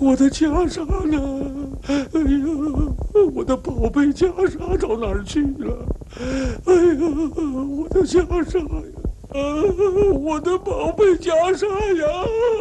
我的袈裟呢？哎呀，我的宝贝袈裟到哪儿去了？哎呀，我的袈裟呀！我的宝贝袈裟呀！